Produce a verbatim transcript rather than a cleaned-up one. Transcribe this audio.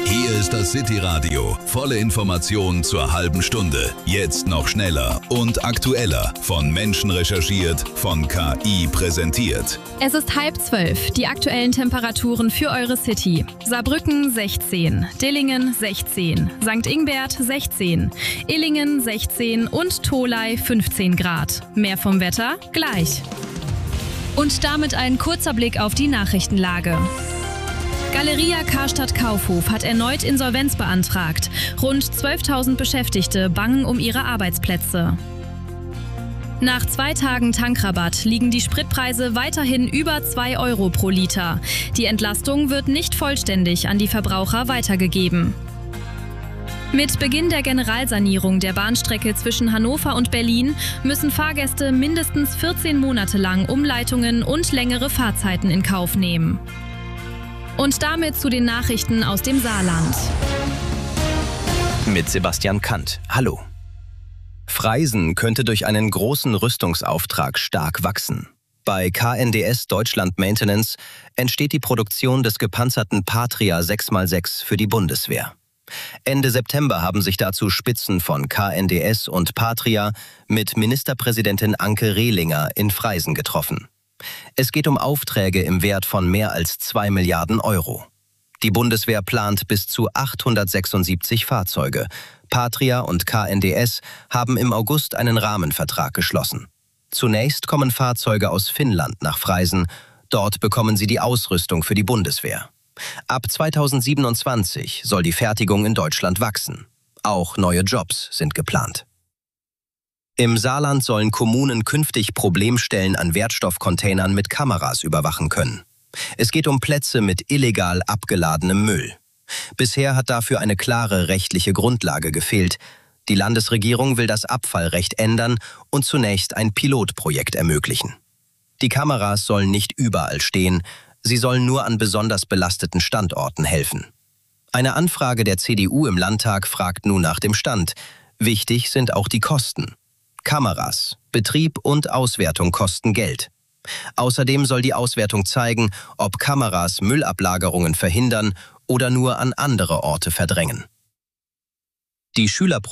Hier ist das City-Radio. Volle Informationen zur halben Stunde. Jetzt noch schneller und aktueller. Von Menschen recherchiert, von K I präsentiert. Es ist halb zwölf. Die aktuellen Temperaturen für eure City. Saarbrücken sechzehn, Dillingen sechzehn, Sankt Ingbert sechzehn, Illingen sechzehn und Tholey fünfzehn Grad. Mehr vom Wetter gleich. Und damit ein kurzer Blick auf die Nachrichtenlage. Galeria Karstadt Kaufhof hat erneut Insolvenz beantragt. Rund zwölftausend Beschäftigte bangen um ihre Arbeitsplätze. Nach zwei Tagen Tankrabatt liegen die Spritpreise weiterhin über zwei Euro pro Liter. Die Entlastung wird nicht vollständig an die Verbraucher weitergegeben. Mit Beginn der Generalsanierung der Bahnstrecke zwischen Hannover und Berlin müssen Fahrgäste mindestens vierzehn Monate lang Umleitungen und längere Fahrzeiten in Kauf nehmen. Und damit zu den Nachrichten aus dem Saarland. Mit Sebastian Kant. Hallo. Freisen könnte durch einen großen Rüstungsauftrag stark wachsen. Bei K N D S Deutschland Maintenance entsteht die Produktion des gepanzerten Patria sechs mal sechs für die Bundeswehr. Ende September haben sich dazu Spitzen von K N D S und Patria mit Ministerpräsidentin Anke Rehlinger in Freisen getroffen. Es geht um Aufträge im Wert von mehr als zwei Milliarden Euro. Die Bundeswehr plant bis zu achthundertsechsundsiebzig Fahrzeuge. Patria und K N D S haben im August einen Rahmenvertrag geschlossen. Zunächst kommen Fahrzeuge aus Finnland nach Freisen. Dort bekommen sie die Ausrüstung für die Bundeswehr. Ab zweitausendsiebenundzwanzig soll die Fertigung in Deutschland wachsen. Auch neue Jobs sind geplant. Im Saarland sollen Kommunen künftig Problemstellen an Wertstoffcontainern mit Kameras überwachen können. Es geht um Plätze mit illegal abgeladenem Müll. Bisher hat dafür eine klare rechtliche Grundlage gefehlt. Die Landesregierung will das Abfallrecht ändern und zunächst ein Pilotprojekt ermöglichen. Die Kameras sollen nicht überall stehen, sie sollen nur an besonders belasteten Standorten helfen. Eine Anfrage der C D U im Landtag fragt nun nach dem Stand. Wichtig sind auch die Kosten. Kameras, Betrieb und Auswertung kosten Geld. Außerdem soll die Auswertung zeigen, ob Kameras Müllablagerungen verhindern oder nur an andere Orte verdrängen. Die Schüler